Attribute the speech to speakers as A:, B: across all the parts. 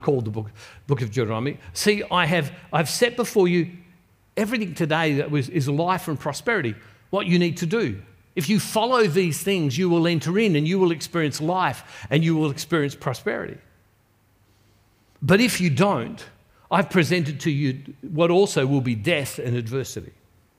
A: called the book of Deuteronomy. See, I've set before you everything today that is life and prosperity, what you need to do. If you follow these things, you will enter in and you will experience life and you will experience prosperity. But if you don't, I've presented to you what also will be death and adversity.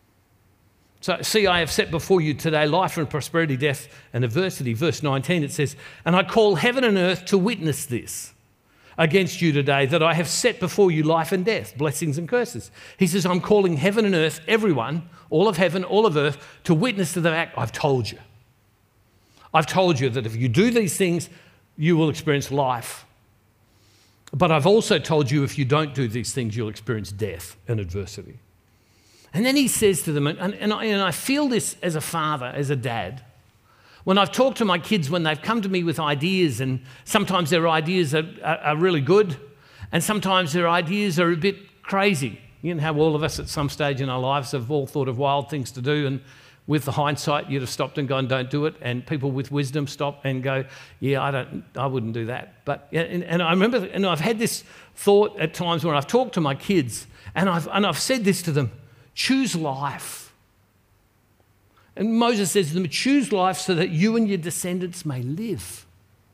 A: So, see, I have set before you today life and prosperity, death and adversity. Verse 19, it says, and I call heaven and earth to witness this against you today, that I have set before you life and death, blessings and curses. He says, I'm calling heaven and earth, everyone, all of heaven, all of earth, to witness to the fact I've told you. I've told you that if you do these things, you will experience life. But I've also told you if you don't do these things, you'll experience death and adversity. And then he says to them, and I feel this as a father, as a dad, when I've talked to my kids, when they've come to me with ideas, and sometimes their ideas are really good, and sometimes their ideas are a bit crazy. You know how all of us at some stage in our lives have all thought of wild things to do, and with the hindsight, you'd have stopped and gone, don't do it. And people with wisdom stop and go, yeah, I wouldn't do that. But and I remember, and I've had this thought at times when I've talked to my kids, and I've said this to them, choose life. And Moses says to them, choose life so that you and your descendants may live.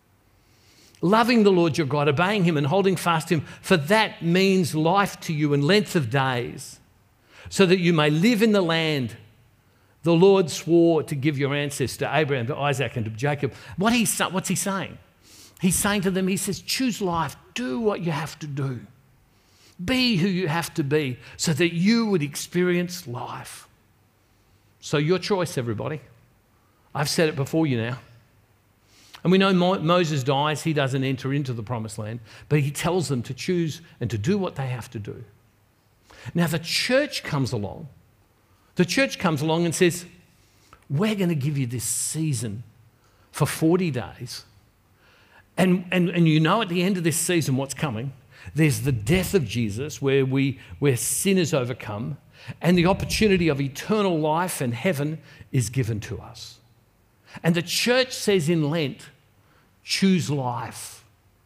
A: Loving the Lord your God, obeying him and holding fast to him, for that means life to you and length of days, so that you may live in the land the Lord swore to give your ancestor, Abraham, to Isaac and to Jacob. What's he saying? He's saying to them, he says, choose life, do what you have to do. Be who you have to be so that you would experience life. So your choice, everybody. I've said it before you now. And we know Moses dies, he doesn't enter into the promised land, but he tells them to choose and to do what they have to do. Now the church comes along. The church comes along and says, we're going to give you this season for 40 days. And you know at the end of this season what's coming. There's the death of Jesus where sin is overcome, and the opportunity of eternal life and heaven is given to us. And the church says in Lent, choose life.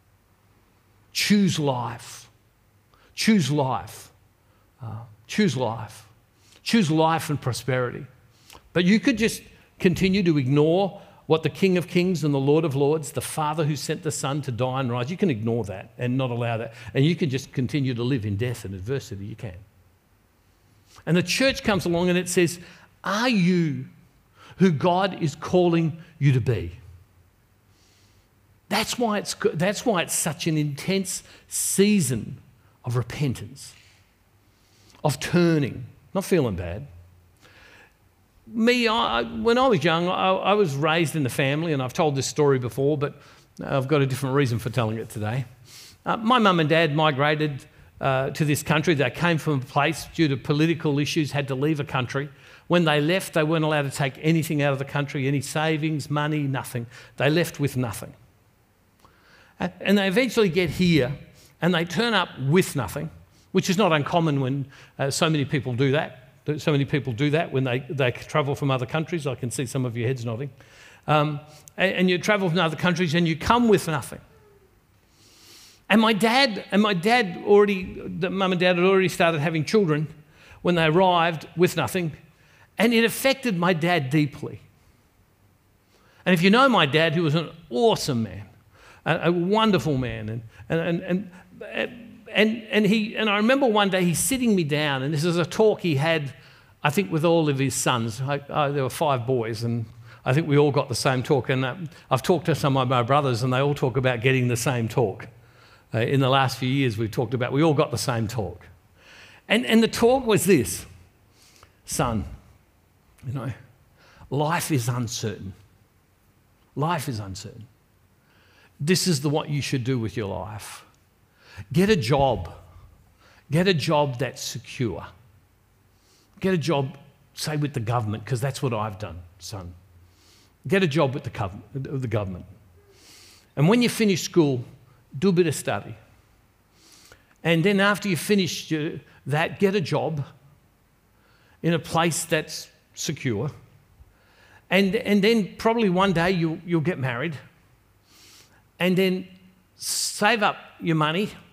A: Choose life. Choose life. Choose life. Choose life and prosperity. But you could just continue to ignore what the King of Kings and the Lord of Lords, the Father who sent the Son to die and rise, you can ignore that and not allow that. And you can just continue to live in death and adversity. You can. And the church comes along and it says, are you who God is calling you to be? That's why it's such an intense season of repentance, of turning, not feeling bad. Me, when I was young, I was raised in the family, and I've told this story before, but I've got a different reason for telling it today. My mum and dad migrated to this country. They came from a place due to political issues, had to leave a country. When they left, they weren't allowed to take anything out of the country, any savings, money, nothing. They left with nothing. And they eventually get here, and they turn up with nothing, which is not uncommon when so many people do that. So many people do that when they travel from other countries. I can see some of your heads nodding. And you travel from other countries and you come with nothing. And my dad mum and dad had already started having children when they arrived with nothing. And it affected my dad deeply. And if you know my dad, he was an awesome man, a wonderful man. And I remember one day he's sitting me down, and this is a talk he had, I think, with all of his sons. There were 5 boys, and I think we all got the same talk. And I've talked to some of my brothers, and they all talk about getting the same talk. In the last few years, we all got the same talk. And the talk was this: son, life is uncertain. Life is uncertain. This is what you should do with your life. Get a job. Get a job that's secure. Get a job, say, with the government, because that's what I've done, son. Get a job with the government. And when you finish school, do a bit of study. And then after you finish that, get a job in a place that's secure. And then probably one day you'll get married. And then save up your money